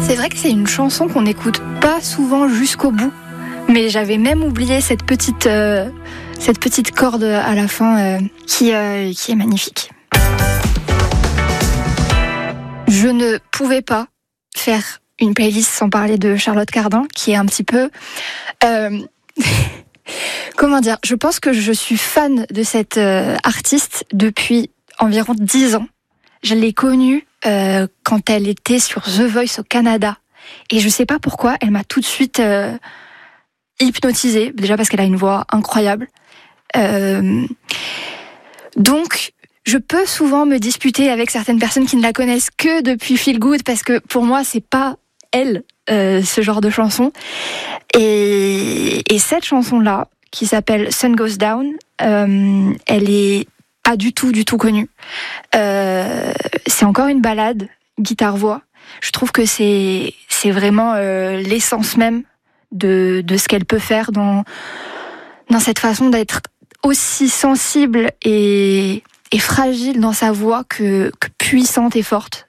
C'est vrai que c'est une chanson qu'on n'écoute pas souvent jusqu'au bout, mais j'avais même oublié cette petite corde à la fin qui est magnifique. Je ne pouvais pas faire une playlist sans parler de Charlotte Cardin, qui est un petit peu... comment dire ? Je pense que je suis fan de cette artiste depuis environ 10 ans. Je l'ai connue quand elle était sur The Voice au Canada. Et je sais pas pourquoi, elle m'a tout de suite hypnotisée. Déjà parce qu'elle a une voix incroyable. Donc, je peux souvent me disputer avec certaines personnes qui ne la connaissent que depuis Feel Good, parce que pour moi, c'est pas elle, ce genre de chanson. Et cette chanson-là, qui s'appelle Sun Goes Down, elle est pas du tout connue. C'est encore une ballade, guitare-voix. Je trouve que c'est vraiment l'essence même de ce qu'elle peut faire dans cette façon d'être aussi sensible et fragile dans sa voix que puissante et forte.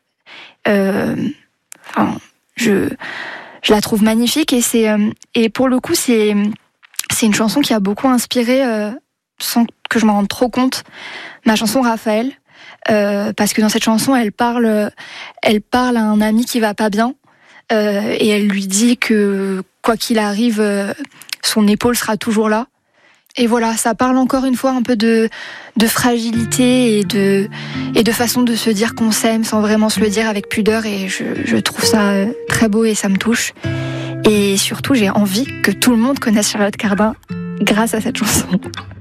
Je la trouve magnifique et pour le coup c'est une chanson qui a beaucoup inspiré sans que je m'en rende trop compte ma chanson Raphaël, parce que dans cette chanson elle parle à un ami qui va pas bien et elle lui dit que quoi qu'il arrive son épaule sera toujours là. Et voilà, ça parle encore une fois un peu de fragilité et de façon de se dire qu'on s'aime sans vraiment se le dire avec pudeur, et je trouve ça très beau et ça me touche. Et surtout, j'ai envie que tout le monde connaisse Charlotte Cardin grâce à cette chanson.